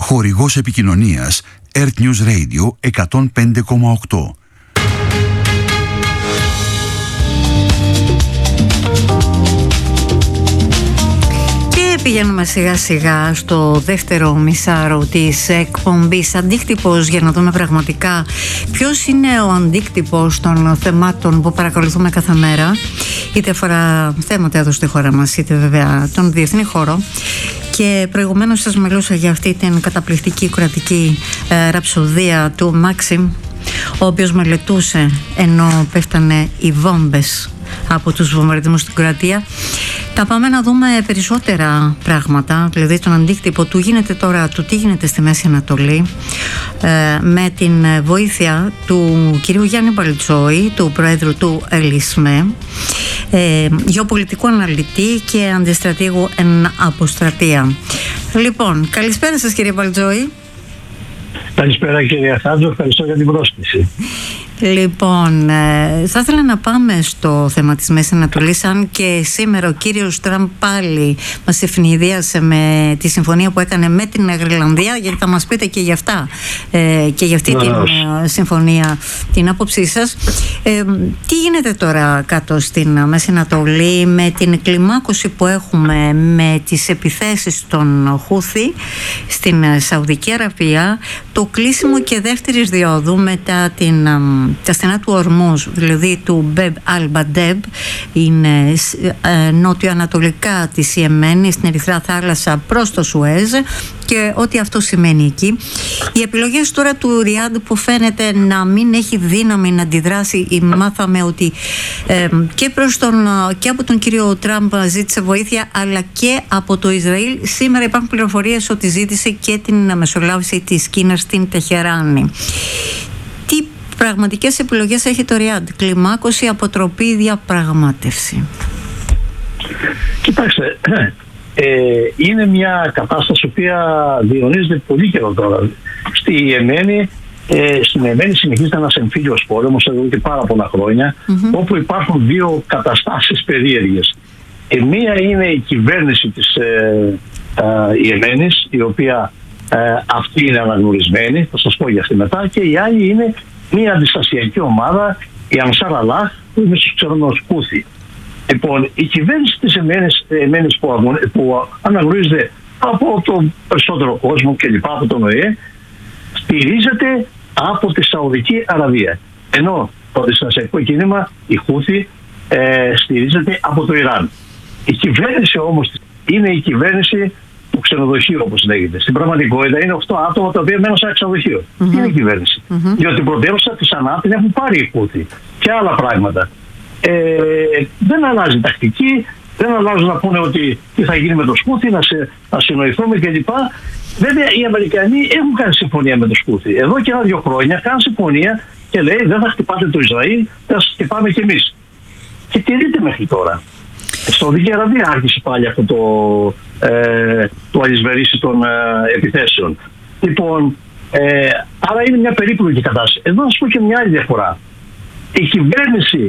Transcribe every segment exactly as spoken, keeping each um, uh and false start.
Χορηγός επικοινωνίας Earth News Radio εκατόν πέντε κόμμα οκτώ. Πηγαίνουμε σιγά σιγά στο δεύτερο μισάρο της εκπομπής Αντίκτυπος, για να δούμε πραγματικά ποιος είναι ο αντίκτυπος των θεμάτων που παρακολουθούμε κάθε μέρα, είτε αφορά θέματα εδώ στη χώρα μας, είτε βέβαια τον διεθνή χώρο. Και προηγουμένως σας μιλούσα για αυτή την καταπληκτική κρατική ε, ραψοδία του Μάξιμ, ο οποίος μελετούσε ενώ πέφτανε οι βόμβες από τους βομβαρδισμούς στην Κροατία. Θα πάμε να δούμε περισσότερα πράγματα, δηλαδή τον αντίκτυπο του γίνεται τώρα, του τι γίνεται στη Μέση Ανατολή, ε, με την βοήθεια του κυρίου Γιάννη Μπαλτζόη, του Προέδρου του ΕΛΙΣΜΕ, ε, γεωπολιτικού αναλυτή και αντιστρατήγου εν αποστρατεία. Λοιπόν, καλησπέρα σας κύριε Μπαλτζόη. Καλησπέρα κυρία Χάτζο, ευχαριστώ για την πρόσκληση. Λοιπόν, ε, θα ήθελα να πάμε στο θέμα της Μέσης Ανατολής, αν και σήμερα ο κύριος Τραμπ πάλι μας ευνηδίασε με τη συμφωνία που έκανε με την Γροιλανδία, γιατί θα μας πείτε και για αυτά ε, και για αυτή την ε, συμφωνία την άποψή σας. Ε, τι γίνεται τώρα κάτω στην Μέση Ανατολή με την κλιμάκωση που έχουμε με τις επιθέσεις των Χούθη στην Σαουδική Αραβία, το κλείσιμο και δεύτερης διόδου μετά την τα στενά του Ορμούζ, δηλαδή του Μπεμπ Αλ-Μπαντεμπ, είναι ε, νότιο-ανατολικά της Ιεμένη, στην Ερυθρά Θάλασσα προς το Σουέζ, και ό,τι αυτό σημαίνει εκεί. Οι επιλογές τώρα του Ριάντ που φαίνεται να μην έχει δύναμη να αντιδράσει, μάθαμε ότι ε, και, προς τον, και από τον κύριο Τραμπ ζήτησε βοήθεια, αλλά και από το Ισραήλ. Σήμερα υπάρχουν πληροφορίες ότι ζήτησε και την μεσολάβηση της Κίνας στην Τεχεράνη. Τι πραγματικές επιλογές έχει το Ριάντ? Κλιμάκωση, αποτροπή, διαπραγμάτευση? Κοιτάξτε, ε, είναι μια κατάσταση η οποία διονύζεται πολύ καιρό τώρα. Στη Ιεμένη, ε, στην Ιεμένη συνεχίζεται ένας εμφύλιος πόλεμος εδώ και πάρα πολλά χρόνια, mm-hmm. όπου υπάρχουν δύο καταστάσεις περίεργες. Η μία είναι η κυβέρνηση της ε, ε, Ιεμένης, η οποία ε, αυτή είναι αναγνωρισμένη, θα σας πω για αυτή μετά, και η άλλη είναι μια αντιστασιακή ομάδα, η Ανσάρ Αλάχ, που είναι στους ξερνούς Χούθη. Λοιπόν, η κυβέρνηση της Ιεμένης που, που αναγνωρίζεται από τον περισσότερο κόσμο και λοιπά, από τον ΟΗΕ, στηρίζεται από τη Σαουδική Αραβία. Ενώ το αντιστασιακό κίνημα, η Χούθη, ε, στηρίζεται από το Ιράν. Η κυβέρνηση όμως είναι η κυβέρνηση του ξενοδοχείου, όπως λέγεται. Στην πραγματικότητα είναι οκτώ άτομα τα οποία μένουν σε ένα ξενοδοχείο. Mm-hmm. Είναι η κυβέρνηση. Mm-hmm. Διότι την πρωτεύουσα τη Σανά την έχουν πάρει οι Χούθη και άλλα πράγματα. Ε, δεν αλλάζει τακτική, δεν αλλάζουν να πούνε ότι τι θα γίνει με το Χούθη, να, σε, να συνοηθούμε κλπ. Βέβαια οι Αμερικανοί έχουν κάνει συμφωνία με το Χούθη. Εδώ και ένα-δύο χρόνια κάνουν συμφωνία και λέει δεν θα χτυπάτε το Ισραήλ, θα σας χτυπάμε κι εμείς. Και τηρείται μέχρι τώρα. Στη Σαουδική Αραβία άρχισε πάλι αυτό το, ε, το αλυσβερίσι των ε, επιθέσεων. Λοιπόν, ε, άρα είναι μια περίπλοκη κατάσταση. Εδώ να σου πω και μια άλλη διαφορά. Η κυβέρνηση,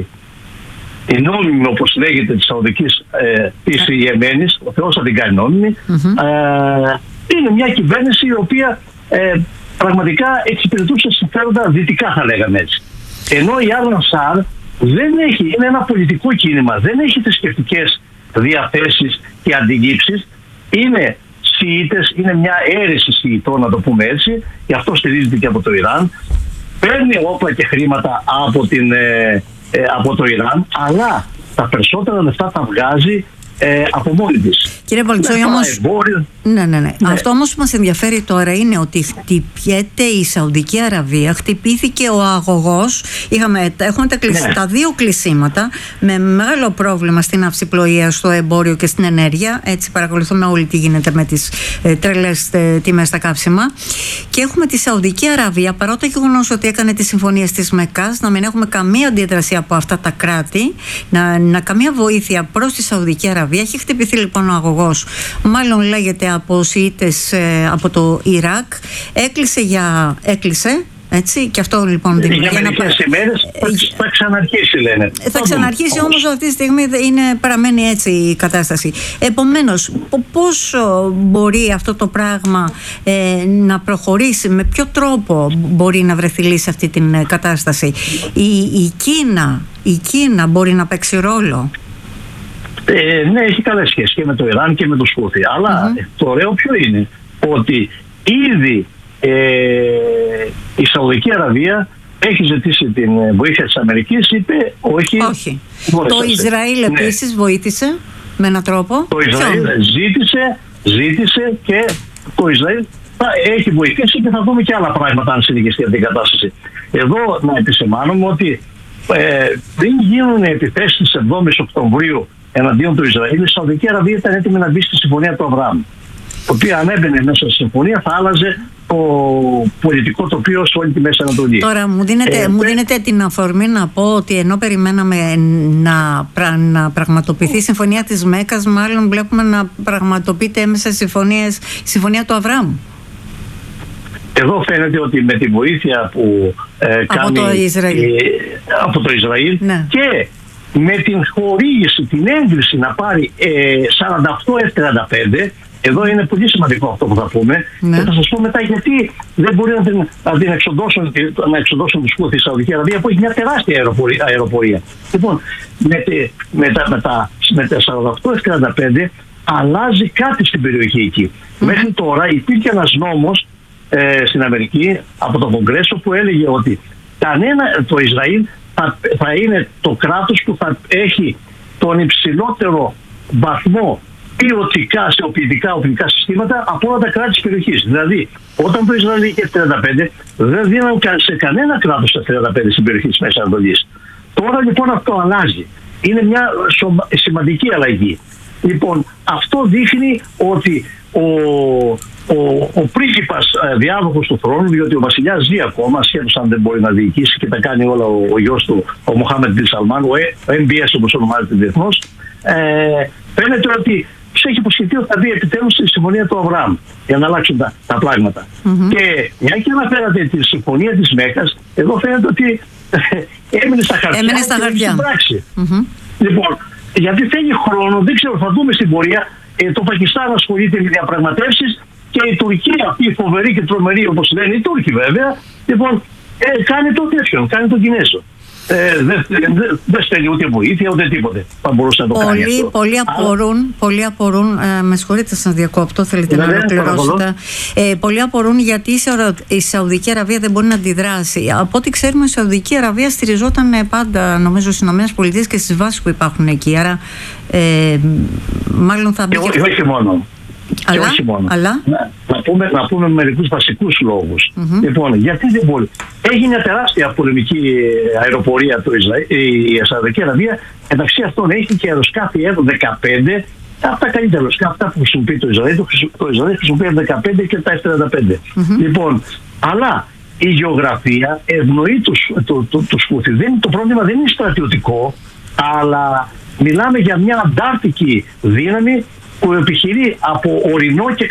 η νόμιμη όπως λέγεται της Σαουδικής ε, της Ιεμένης, ο Θεός θα την κάνει νόμιμη, mm-hmm. ε, είναι μια κυβέρνηση η οποία ε, πραγματικά εξυπηρετούσε συμφέροντα δυτικά, θα λέγαμε έτσι. Ενώ η Al-Ansar δεν έχει, είναι ένα πολιτικό κίνημα, δεν έχει θρησκευτικές διαθέσεις και αντιλήψεις, είναι Σιήτες, είναι μια αίρεση Σιητών, να το πούμε έτσι, γι' αυτό στηρίζεται και από το Ιράν, παίρνει όπλα και χρήματα από, την, ε, ε, από το Ιράν, αλλά τα περισσότερα λεφτά τα βγάζει Ε, από μόνη της. Κύριε Μπαλτζόη, όμως, ναι, ναι, ναι. Ναι. Αυτό όμως που μας ενδιαφέρει τώρα είναι ότι χτυπιέται η Σαουδική Αραβία, χτυπήθηκε ο αγωγός. Είχαμε, έχουμε τα, κλεισ... ναι. τα δύο κλεισίματα με μεγάλο πρόβλημα στην αυσιπλοεία, στο εμπόριο και στην ενέργεια. Έτσι παρακολουθούμε όλοι τι γίνεται με τις ε, τρελές ε, τιμές στα καύσιμα. Και έχουμε τη Σαουδική Αραβία, παρά το γεγονός ότι έκανε τις συμφωνίες της Μεκκάς, να μην έχουμε καμία αντίδραση από αυτά τα κράτη, να, να καμία βοήθεια προς τη Σαουδική Αραβία. Έχει χτυπηθεί λοιπόν ο αγωγός, μάλλον λέγεται από Σιήτες ε, από το Ιράκ. Έκλεισε, για, έκλεισε Έτσι, και αυτό λοιπόν δημιουργεί για μερικές ένα... ημέρες θα, θα ξαναρχίσει, λένε. Θα ξαναρχίσει, όμως αυτή τη στιγμή είναι, παραμένει έτσι η κατάσταση. Επομένως, πώς μπορεί αυτό το πράγμα ε, να προχωρήσει, με ποιο τρόπο μπορεί να βρεθεί λύση σε αυτή την κατάσταση? Η, η, Κίνα, η Κίνα μπορεί να παίξει ρόλο? Ε, ναι, έχει καλές σχέσεις και με το Ιράν και με το Χούθι. Αλλά mm-hmm. το ωραίο ποιο είναι? Ότι ήδη ε, η Σαουδική Αραβία έχει ζητήσει την βοήθεια της Αμερικής, είπε όχι. όχι. Το Ισραήλ επίσης ναι. βοήθησε με έναν τρόπο. Το Ισραήλ ζήτησε, ζήτησε και το Ισραήλ θα έχει βοηθήσει και θα δούμε και άλλα πράγματα αν συνεχιστεί αυτή η κατάσταση. Εδώ να επισημάνουμε ότι ε, δεν γίνουν επιθέσεις της εβδόμης Οκτωβρίου εναντίον του Ισραήλ. Η Σαουδική Αραβία ήταν έτοιμη να μπει στη Συμφωνία του Αβραάμ, το οποίο αν έμπαινε μέσα στη συμφωνία θα άλλαζε το πολιτικό τοπίο σε όλη τη Μέση Ανατολή. Τώρα μου δίνετε, ε, μου δίνετε την αφορμή να πω ότι ενώ περιμέναμε να, πρα, να πραγματοποιηθεί η Συμφωνία της Μέκας, μάλλον βλέπουμε να πραγματοποιείται έμεσα συμφωνίες, η Συμφωνία του Αβραάμ. Εδώ φαίνεται ότι με τη βοήθεια που ε, από κάνει το Ισραήλ, ε, από το Ισραήλ ναι. και με την χορήγηση, την έγκριση να πάρει ε, σαράντα οκτώ εφ τριάντα πέντε, εδώ είναι πολύ σημαντικό αυτό που θα πούμε ναι. και θα σας πω μετά γιατί δεν μπορεί να την, να την εξοντώσουν, να εξοντώσουν τους Χούθη στη Σαουδική Αραβία που έχει μια τεράστια αεροπορία. αεροπορία. Λοιπόν, με, με, τα, με, τα, με τα σαράντα οκτώ εφ τριάντα πέντε αλλάζει κάτι στην περιοχή εκεί. Mm-hmm. Μέχρι τώρα υπήρχε ένας νόμος ε, στην Αμερική από το Κογκρέσο που έλεγε ότι κανένα, το Ισραήλ θα, θα είναι το κράτος που θα έχει τον υψηλότερο βαθμό ποιοτικά σε οπλικά οπλικά συστήματα από όλα τα κράτη της περιοχής. Δηλαδή, όταν το Ισραήλ είχε εφ τριάντα πέντε, δεν δίναν σε κανένα κράτος εφ τριάντα πέντε στην περιοχή της Μέσης Ανατολής. Τώρα λοιπόν αυτό αλλάζει. Είναι μια σημαντική αλλαγή. Λοιπόν, αυτό δείχνει ότι ο, ο, ο πρίγκιπας διάδοχος του θρόνου, διότι ο βασιλιάς ζει ακόμα, σχέτως αν δεν μπορεί να διοικήσει και τα κάνει όλα ο, ο γιος του, ο Μοχάμεντ Μπιν Σαλμάν, ο εμ μπι ες όπως ονομάζεται διεθνώς, ε, φαίνεται ότι του έχει υποσχεθεί ότι θα μπει επιτέλους στη Συμφωνία του Αβραάμ για να αλλάξουν τα, τα πράγματα. Mm-hmm. Και μια και αναφέρατε τη Συμφωνία της Μέκας, εδώ φαίνεται ότι έμεινε στα χαρτιά. Έμεινε στα χαρτιά. Mm-hmm. Λοιπόν, γιατί θέλει χρόνο, δεν ξέρω, θα δούμε στην πορεία. Ε, το Πακιστάν ασχολείται με διαπραγματεύσεις και η Τουρκία, αυτή η φοβερή και τρομερή όπως λένε οι Τούρκοι βέβαια, λοιπόν, ε, κάνει το τέτοιο, κάνει το Κινέζο. Ε, δεν δε, δε, δε στέλνει ούτε βοήθεια ούτε τίποτε. Θα μπορούσε να το πολλοί, κάνει αυτό. Πολλοί απορούν, Αλλά... πολλοί απορούν ε, με συγχωρείτε σας διακόπτω, θέλετε ναι, να ολοκληρώσετε. Ε, πολλοί απορούν γιατί η Σαουδική Αραβία δεν μπορεί να αντιδράσει. Από ό,τι ξέρουμε, η Σαουδική Αραβία στηριζόταν πάντα, νομίζω, στις ΗΠΑ και στις βάσεις που υπάρχουν εκεί. Άρα, ε, μάλλον θα μπει. Και όχι μόνο. Αλλά, και όχι μόνο. Αλλά... Να, να, πούμε, να πούμε μερικούς βασικούς λόγους. Mm-hmm. Λοιπόν, γιατί δεν μπορεί. Έχει μια τεράστια πολεμική αεροπορία το Ισραήλ, η Σαουδική Αραβία. Μεταξύ αυτών έχει και αεροσκάφη F δεκαπέντε. Αυτά τα καλύτερα αεροσκάφη, αυτά που χρησιμοποιεί το Ισραήλ. Το Ισραήλ χρησιμοποιεί F δεκαπέντε και τα F τριάντα πέντε. Mm-hmm. Λοιπόν, αλλά η γεωγραφία ευνοεί τους, το, το, το Χούθι. Το πρόβλημα δεν είναι στρατιωτικό, αλλά μιλάμε για μια αντάρτικη δύναμη που επιχειρεί από ορεινό και,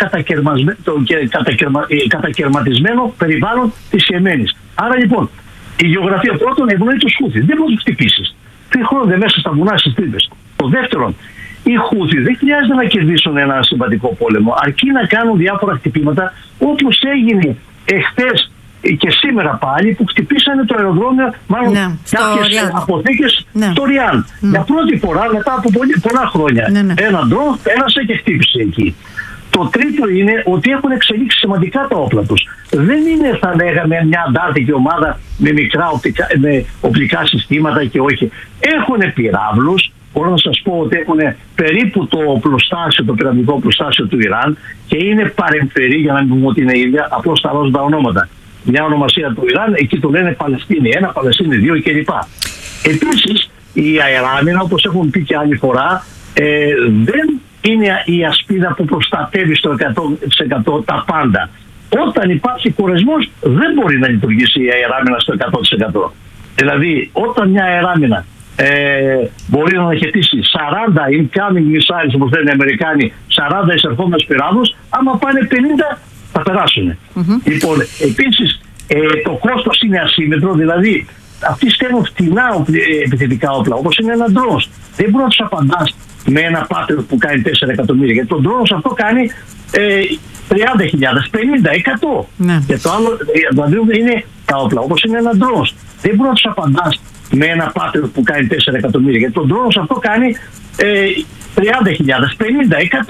και κατακαιρμα, κατακαιρματισμένο περιβάλλον της Ιεμένης. Άρα λοιπόν, η γεωγραφία πρώτον ευνοεί τους Χούθι. Δεν μπορεί να τους χτυπήσεις. Τι χρόνο μέσα στα βουνά στις τρύπες. Το δεύτερον, οι Χούθι δεν χρειάζεται να κερδίσουν ένα συμπατικό πόλεμο, αρκεί να κάνουν διάφορα χτυπήματα όπως έγινε εχθές και σήμερα πάλι που χτυπήσανε το αεροδρόμιο, μάλλον ναι, κάποιες αποθήκες ναι. στο Ριάν. Ναι. Για πρώτη φορά μετά από πολύ, πολλά χρόνια. Ναι, ναι. Ένα ντρόν πέρασε και χτύπησε εκεί. Το τρίτο είναι ότι έχουν εξελίξει σημαντικά τα όπλα τους. Δεν είναι, θα λέγαμε, μια αντάρτικη ομάδα με μικρά οπτικά, με οπλικά συστήματα και όχι. Έχουν πυράβλους. Μπορώ να σας πω ότι έχουν περίπου το οπλοστάσιο, το πυραμιδικό οπλοστάσιο του Ιράν και είναι παρεμφερή, για να μην πούμε ότι είναι ίδια, απλώς τα αλλάζουν τα ονόματα. Μια ονομασία του Ιράν, εκεί το λένε Παλαιστίνη ένα, Παλαιστίνη δύο κλπ. Επίσης, η αεράμινα, όπως έχουν πει και άλλη φορά, ε, δεν είναι η ασπίδα που προστατεύει στο εκατό τοις εκατό τα πάντα. Όταν υπάρχει κορεσμός, δεν μπορεί να λειτουργήσει η αεράμινα στο εκατό τοις εκατό. Δηλαδή, όταν μια αεράμινα ε, μπορεί να αναχαιτήσει σαράντα incoming missiles, όπως λένε οι Αμερικάνοι, σαράντα εισερχόμενους πυράβλους, άμα πάνε πενήντα θα περάσουν. Mm-hmm. Λοιπόν, επίσης ε, το κόστος είναι ασύμμετρο, δηλαδή αυτοί στέλνουν φτηνά επιθετικά όπλα, όπως είναι ένα drone. Δεν μπορεί να τους απαντάς με ένα Patriot που κάνει τέσσερα εκατομμύρια, γιατί το drone αυτό κάνει ε, τριάντα χιλιάδες, πενήντα, εκατό. Ναι. Και το άλλο δηλαδή είναι τα όπλα, όπως είναι ένα drone. Δεν μπορεί να τους απαντάς με ένα Patriot που κάνει τέσσερα εκατομμύρια, γιατί το drone αυτό κάνει ε, τριάντα χιλιάδες, πενήντα, εκατό.